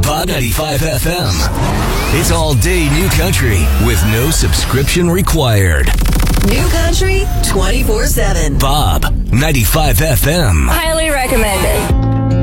Bob 95 FM. It's all day new country with no subscription required. New country 24/7. Bob 95 FM. Highly recommended.